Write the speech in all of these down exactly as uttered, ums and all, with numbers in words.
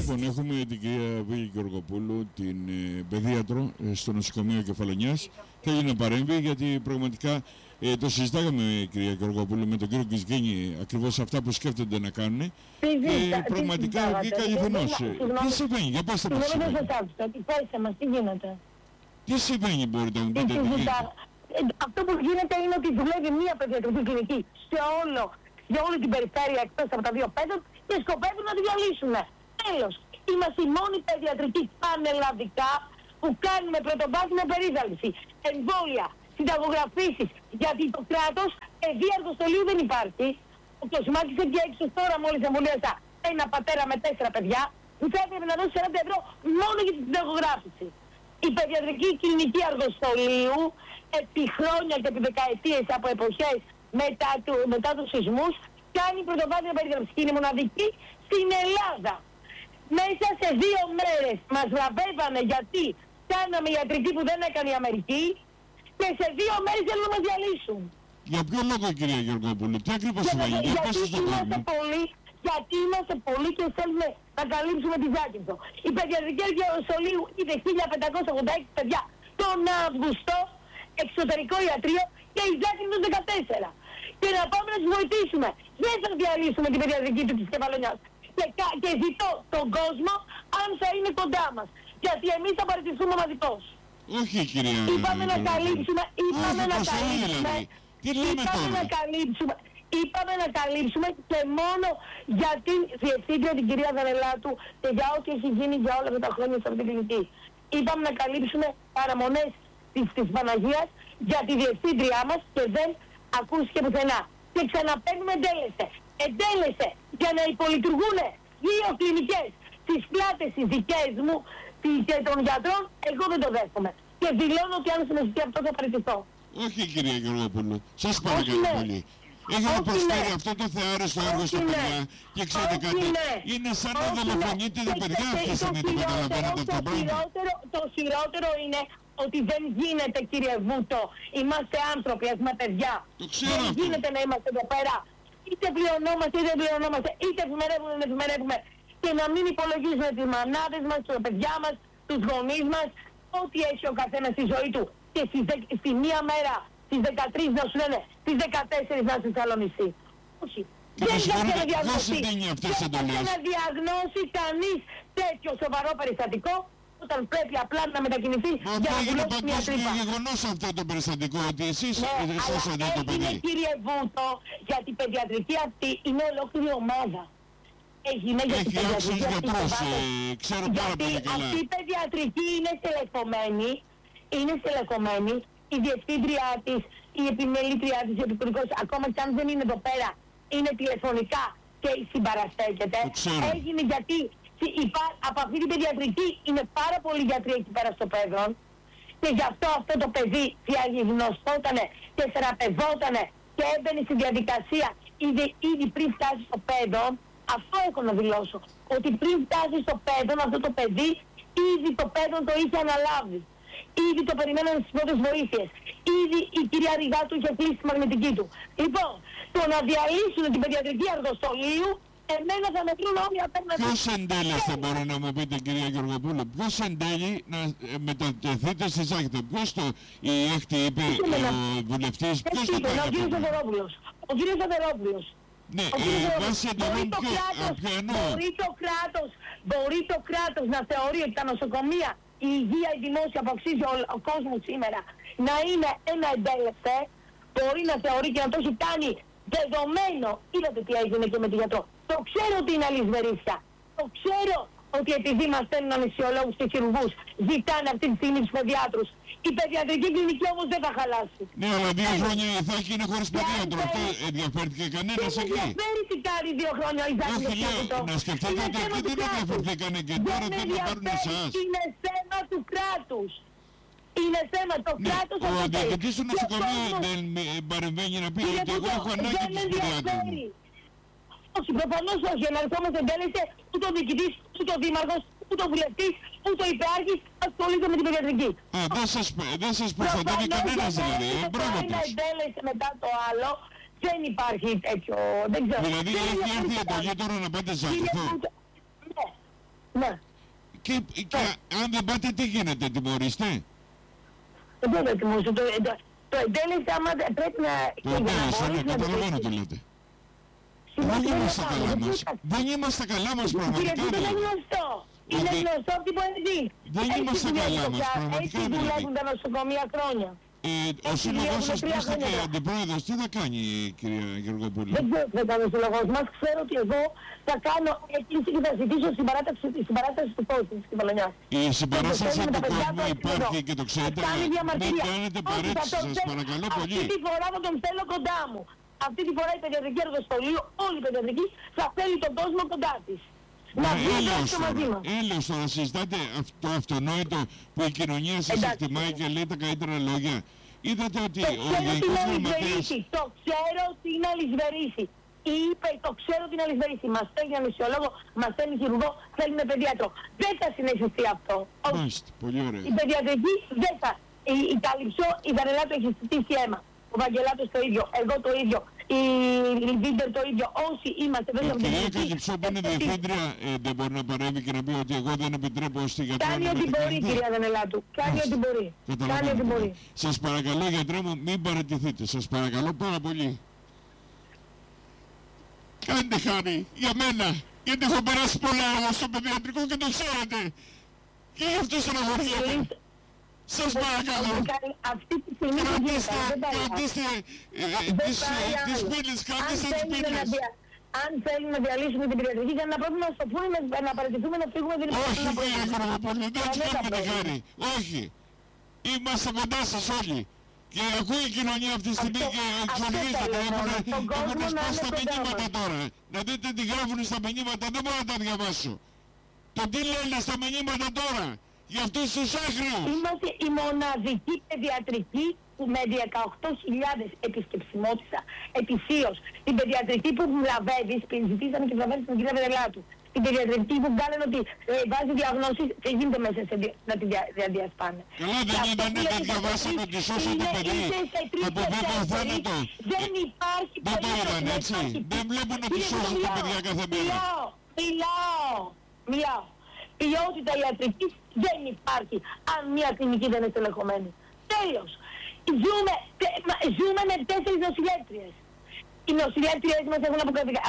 Λοιπόν, έχουμε την κυρία Βίγη Γεωργοπούλου, την ε, παιδίατρο ε, στο νοσοκομείο Κεφαλονιάς. Θέλει να παρέμβει γιατί πραγματικά ε, το συζητάγαμε, κυρία Γεωργοπούλου, με τον κύριο Κισγένη ακριβώς αυτά που σκέφτονται να κάνουν. Και πραγματικά βγήκα αληθινός. Τι συμβαίνει, για πάστε πώς συμβαίνει. Τι γίνεται. Τι συμβαίνει, μπορείτε να μου πείτε. Αυτό που γίνεται είναι ότι δουλεύει μία παιδιατρική κλινική σε, όλο, σε όλη την περιφέρεια εκτός από τα δύο πέντε και σκοπεύουν να τη διαλύσουν. Τέλος, είμαστε οι μόνοι παιδιατρικοί πανελλαδικά που κάνουμε πρωτοβάθμια περίθαλψη, εμβόλια, συνταγογραφήσεις, γιατί το κράτος παιδεία αργοστολίου δεν υπάρχει. Ο Κοσμάκης εκεί έξω τώρα μόλις εμβολίασα ένα πατέρα με τέσσερα παιδιά που θα έπρεπε να δώσει σαράντα ευρώ μόνο για τη συνταγογράφηση. Η παιδιατρική κλινική αργοστολίου επί χρόνια και επί δεκαετίες από εποχές μετά, του, μετά τους σεισμούς κάνει πρωτοβάθμια περίθαλψη και είναι μοναδική στην Ελλάδα. Μέσα σε δύο μέρες μας βραβεύανε γιατί κάναμε ιατρική που δεν έκανε η Αμερική και σε δύο μέρες θέλουν να μας διαλύσουν. Για ποιο λόγο, κυρία Γεωργοπούλου, τι ακριβώς σημαίνει, για γιατί είμαστε πολλοί, γιατί είμαστε πολλοί και θέλουμε να καλύψουμε τη Ζάκυνθο. Η παιδιατρική αργοστολίου είδε χίλια πεντακόσια ογδόντα έξι παιδιά τον Αύγουστο, εξωτερικό ιατρείο και η Ζάκυνθο δεκατέσσερα. Και να πάμε να τους βοηθήσουμε. Δεν θα διαλύσουμε την παιδιατρική του της Κεφαλονιάς. Και, και ζητώ τον κόσμο αν θα είναι κοντά μας. Γιατί εμείς θα παραιτηθούμε μαζικώς. Όχι, κυρία. Είπαμε να καλύψουμε, είπαμε Όχι, να πώς καλύψουμε, δηλαδή. Τι λέμε είπαμε τώρα. να καλύψουμε, είπαμε να καλύψουμε και μόνο για την διευθύντρια την κυρία Δανελάτου και για ό,τι έχει γίνει για όλα αυτά τα χρόνια σε αυτή την κλινική. Είπαμε να καλύψουμε παραμονές της, της Παναγίας για τη διευθύντριά μας και δεν ακούστηκε πουθενά. Και ξαναπαίρνουμε εντέλεσε. Εντέλεσε για να υπολειτουργούν δύο κλινικές στις πλάτες τις δικές μου και των γιατρών, εγώ δεν το δέχομαι. Και δηλώνω ότι αν συνεχιστεί αυτό θα παραιτηθώ. Όχι, κυρία Γεωργοπούλου, σας παρακαλώ ναι. πολύ. Έχετε προσφέρει ναι. αυτό το θεάρεστο έργο στα ναι. παιδιά και ξέρετε Όχι κάτι, ναι. είναι σαν να Όχι δολοφονείτε τα ναι. παιδιά αυτή τη στιγμή, το καταλαβαίνετε αυτό το πράγμα. Χειρότερο, το χειρότερο είναι ότι δεν γίνεται, κύριε Βούτο, είμαστε άνθρωποι, έχουμε παιδιά. Το ξέρω δεν αυτό. γίνεται να είμαστε εδώ πέρα. Είτε πληρωνόμαστε είτε δεν πληρωνόμαστε, είτε εφημερεύουμε είτε εφημερεύουμε και να μην υπολογίζουμε τις μανάδες μας, τα παιδιά μας, τους γονείς μας, ό,τι έχει ο καθένας στη ζωή του. Και στη, στη μία μέρα, στις δεκατρείς να σου λένε, στις δεκατέσσερις να στη Θεσσαλονίκη. Όχι. Δεν θα διαγνώσει, δεν θα διαγνώσει κανείς τέτοιο σοβαρό περιστατικό όταν πρέπει απλά να μετακινηθεί Μα για να έγινε δουλέψει μια παγκόσμιο τρύπα. γεγονός αυτό το περιστατικό, ότι εσείς Ναι, σώσατε αλλά το παιδί. έγινε, κύριε Βούτο, γιατί η παιδιατρική αυτή είναι ολόκληρη ομάδα. Έγινε για την Έχει άξιος παιδιατρική αυτή γιατρός, ομάδα. ε, ξέρω πάρα Γιατί πολύ καλά. αυτή η παιδιατρική είναι στελεχωμένη, είναι στελεχωμένη, η διευθύντριά της, η επιμελήτριά της, η επικουρικός, ακόμα και αν δεν είναι εδώ πέρα, είναι τηλεφωνικά και συμπαραστέκεται. Έγινε γιατί υπά, από αυτή την παιδιατρική είναι πάρα πολλοί γιατροί εκεί πέρα στο Πέδρον και γι' αυτό αυτό το παιδί διαγνωστότανε και θεραπευότανε και έμπαινε στη διαδικασία ήδη, ήδη πριν φτάσει στο Πέδρον. Αυτό έχω να δηλώσω, ότι πριν φτάσει στο Πέδρον αυτό το παιδί, ήδη το Πέδρον το είχε αναλάβει. Ήδη το περιμένανε στις πρώτες βοήθειες. Ήδη η κυρία Ριγά του είχε κλείσει τη μαγνητική του. Λοιπόν, το να διαλύσουν την παιδιατρική αργοστολίου, εμένα θα με κρίνουν όλοι απέναντι. Ποιος εντέλεστε, μπορεί να μου πείτε, κυρία Γεωργοπούλου, ποιος εντέλει να μετατεθείτε στη Ζάκυνθο? Ποιος το, η έκτη είπε, ο βουλευτής, ποιος το κάνει? Ο κύριος Σταθερόπουλος. Ο κύριος Σταθερόπουλος. Ναι, βάσει εντολών ποιο, ποιο εννοώ? Μπορεί το κράτος, μπορεί το κράτος να θεωρεί ότι τα νοσοκομεία, η υγεία, η δημόσια που αξίζει ο, ο κόσμος σήμερα να είναι ένα εντέλεσθε, μπορεί να θεωρεί και να το έχει κάνει δεδομένο. Είδατε τι έγινε και με τον γιατρό. Το ξέρω ότι είναι αλυσβερίσια. Το ξέρω ότι επειδή μας στέλνουν αναισιολόγους και χειρουργούς, ζητάνε αυτή τη στιγμή τους παιδιάτρους. Η παιδιατρική κλινική όμως δεν θα χαλάσει. Ναι, αλλά δύο χρόνια θα έχει είναι χωρίς παιδιάτρο. Αυτό ενδιαφέρθηκε κανένας εκεί? Δεν ενδιαφέρει τι κάνει δύο χρόνια η Ζάκυνθο. Όχι, λέω, να σκεφτείτε ότι εκεί δεν ενδιαφερθήκανε και τώρα θέλουν να πάρουν εσάς. Είναι θέμα του κράτους. Είναι θέμα το ναι, κράτος. Ο διοικητής του νοσοκομείου δεν παρεμβαίνει να πει ότι εγώ έχω ανάγκη τους παιδιάτρους μου. Όχι, προφανώς όχι. Ο αριθμός εντέλεσε ούτε ο διοικητής, ούτε ο δήμαρχος, ούτε ο βουλευτής, ούτε ο υπεάρχης ασχολείται με την παιδιατρική. Α, δεν σας, δεν σας προστατεύει κανένας δηλαδή, ε, μπράβο τους. Ένα εντέλεσε μετά το άλλο, δεν υπάρχει τέτοιο, δεν ξέρω. Δηλαδή έχει έρθει η εντολή τώρα να πάτε Ζάκυνθο? Ναι. Ναι. Και, και αν δεν πάτε τι γίνεται, τιμωρείστε? Δεν πρέπει να τιμωρήσω. Το, το, το εντέλεσε άμα πρέπει να... Το εντέλεσε, ναι, καταλαβαίνω τι λέτε. Δεν είμαστε καλά μας. Δεν είμαστε καλά μας πραγματικά. Γιατί δεν είναι γνωστό. Είναι γνωστό τι μπορεί να δει. Δεν είμαστε καλά μας πραγματικά. Έτσι δουλεύουν τα νοσοκομεία χρόνια. Ο σύλλογος σας που είστε και αντιπρόεδρος, τι θα κάνει, κυρία Γεωργοπούλου? Δεν ξέρω τι θα κάνει ο σύλλογος μας. Ξέρω ότι εγώ θα κάνω έκκληση και θα ζητήσω συμπαράσταση του κόσμου στην Πολωνιά. Η συμπαράσταση του κόσμου υπάρχει και το ξέρετε. Μην κάνετε παρέτηση, σας παρακαλώ πολύ. Αυτή τη φορά θα τον θέλω κοντά μου. Αυτή τη φορά η παιδιατρική εργοστολίου, όλη η παιδιατρική, θα θέλει τον κόσμο κοντά της. Να βγει έλεος το μαζί μας. Έλεος τώρα, συζητάτε το αυτονόητο που η κοινωνία σας εκτιμάει και λέει τα καλύτερα λόγια. Είδατε ότι το ο Γενικός Γραμματέας... Το ξέρω ότι είναι αλυσβερίσι. Είπε, το ξέρω ότι είναι αλυσβερίσι. Μας στέλνει ανησιολόγο, μας στέλνει χειρουργό, θέλουμε παιδιάτρο. Δεν θα συνεχιστεί αυτό. Μάλιστα, πολύ ωραία. Η παιδιατρική δεν θα. Η, η Καλυψό, η Δανελάτο έχει στήσει αίμα. Ο Βαγγελάτος το ίδιο, εγώ το ίδιο, η Λιβίντερ το ίδιο, όσοι είμαστε βέβαια... Η κυρία Καλυψό που είναι διευθύντρια ε, δεν μπορεί να παρέμβει και να πει ότι εγώ δεν επιτρέπω στη γιατρό να μετακινηθεί. Κάνει ό,τι μπορεί, κυρία Δανελάτου. Κάνει ό,τι μπορεί. Κάνει ό,τι μπορεί. Σας παρακαλώ, γιατρέ μου, μην παραιτηθείτε. Σας παρακαλώ πάρα πολύ. Κάντε χάρη για μένα, γιατί έχω περάσει πολλά εγώ στο παιδιατρικό και το ξέρετε. Και γι' αυτό στεναχωριέμαι. Σας παρακαλώ, κρατήστε, κρατήστε τις πύλες, κρατήστε τις πύλες. Αν θέλουν να διαλύσουμε την παιδιατρική, για να πρέπει να στο πούνε, να παραιτηθούμε, να φύγουμε, δεν υπάρχει. Όχι κύριε Γεωργοπούλου, δεν έτσι κάνουμε χάρη. Όχι. Είμαστε κοντά σας όλοι. Και ακούει η κοινωνία αυτή τη στιγμή και εξοργίζεται. Έχουν σπάσει τα μηνύματα τώρα. Να δείτε τι γράφουν στα μηνύματα, δεν μπορώ να τα διαβάσω. Το τι λένε στα μηνύματα τώρα. Για αυτούς τους άγριους. Είμαστε η μοναδική παιδιατρική που με δεκαοκτώ χιλιάδες επισκεψιμότητα ετησίως. Την παιδιατρική που βλαβεύει, ζητήσαμε και βλαβεύει στην κυρία Βερελάτου. Την παιδιατρική που κάνουν ότι ε, βάζει διαγνώσεις και γίνεται μέσα σε δι, να τη δια, διασπάνε. Καλά δεν είδανε, δεν διαβάσαμε ότι σώσαν το παιδί από βέβαιο θάνατο. Δεν υπάρχει δεν το είδαν έτσι. Δεν βλέπουν ότι σώσαν τα παιδιά κάθε μέρα. Μιλάω, μιλάω, μιλάω. Ποιότητα ιατρικής δεν υπάρχει αν μια κλινική δεν είναι στελεχωμένη. Τέλος. Ζούμε, ζούμε με τέσσερις νοσηλεύτριες. Οι νοσηλεύτριες μας έχουν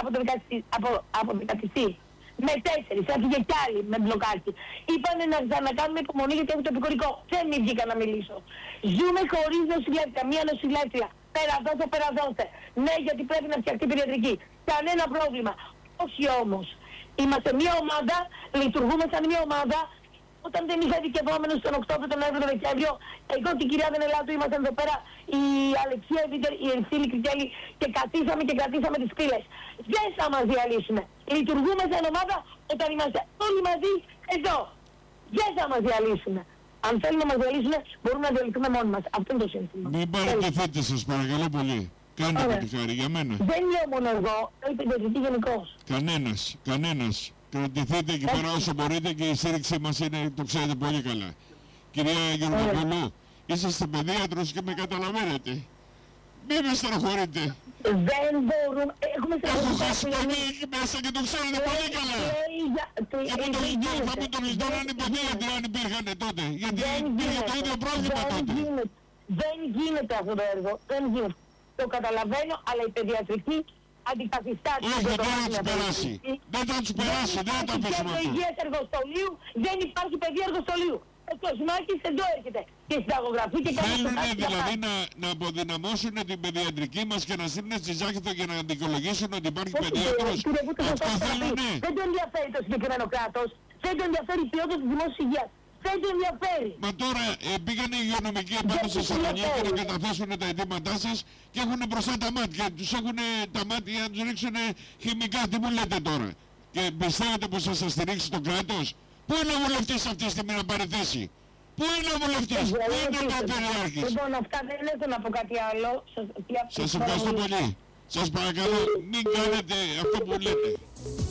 αποδεκατιστεί. Με τέσσερις, έφυγε κι άλλοι με μπλοκάκι. Είπανε να, να κάνουμε υπομονή γιατί έχουν το επικορικό. Δεν μη βγήκα να μιλήσω. Ζούμε χωρίς νοσηλεύτρια, μία νοσηλεύτρια. Περαδώστε, περαδώστε. Ναι, γιατί πρέπει να φτιαχτεί παιδιατρική. Κανένα πρόβλημα. Όχι όμως. Είμαστε μια ομάδα, λειτουργούμε σαν μια ομάδα. Όταν δεν είχα δικαιωμένους τον Οκτώβριο, τον Νοέμβριο, τον Δεκέμβριο, εγώ και η κυρία Δανελάτου ήμασταν εδώ πέρα, η Αλεξία Βίτερ, η Ερυθίλη Κριτέλη και κατήσαμε και κρατήσαμε τις πύλες. Δεν θα μας διαλύσουμε. Λειτουργούμε σαν ομάδα όταν είμαστε όλοι μαζί εδώ. Δεν θα μας διαλύσουμε. Αν θέλουν να μας διαλύσουν, μπορούμε να διαλυθούμε μόνοι μας. Αυτό είναι το σύνθημα. Μην παραιτηθείτε, σας παρακαλώ πολύ. Κάντε με τη χάρη για μένα. Δεν λέω μόνο εγώ, η παιδιατρική γενικώς. Κανένας, κανένας. Κρατηθείτε εκεί πέρα όσο μπορείτε και η στήριξή μας είναι, το ξέρετε πολύ καλά. Κυρία Γεωργοπούλου, είσαστε παιδίατρος και με καταλαβαίνετε. Μην με στεναχωρείτε. Δεν μπορούμε, έχουμε Έχω χάσει παιδί εκεί μέσα και το ξέρετε πολύ καλά. Και μου το ζητάνε, θα μου το ζητάνε αν οι παιδίατροι αν υπήρχαν τότε. Γιατί υπήρχε το ίδιο πρόβλημα τότε. Δεν γίνεται αυτό το έργο, δεν γίνεται. Το καταλαβαίνω, αλλά η παιδιατρική αντικαθιστά την όχι, δεν θα τους περάσει. Δεν θα τους περάσει, δεν θα τα αφήσουμε αυτό. Υγείας εργοστολίου, δεν υπάρχει παιδεία εργοστολίου. Ο Κοσμάκης εδώ έρχεται και συνταγογραφεί και κάνει. Θέλουν δηλαδή να, να αποδυναμώσουν την παιδιατρική μας και να στείλουν στη Ζάχηθο και να δικαιολογήσουν ότι υπάρχει παιδίατρος. Αυτό θέλουνε. Δεν το ενδιαφέρει το συγκεκριμένο κράτος. Δεν το ενδιαφέρει η ποιότητα της δημόσιας υγείας. Δεν το ενδιαφέρει. Μα τώρα ε, πήγανε οι υγειονομικοί επάνω στη Θεσσαλονίκη να καταθέσουν τα αιτήματά σας και έχουν μπροστά τα μάτια. Τους έχουν τα μάτια να τους ρίξουν χημικά. Τι μου λέτε τώρα? Και πιστεύετε πως θα σας στηρίξει το κράτος? Πού είναι ο βουλευτής αυτή τη στιγμή να πάρει θέση? Πού είναι ο βουλευτής? Πού είναι ο περιάρχης? Λοιπόν, αυτά δεν έχω να πω κάτι άλλο. Σας ευχαριστώ πολύ. Σας παρακαλώ μην κάνετε αυτό που λέτε.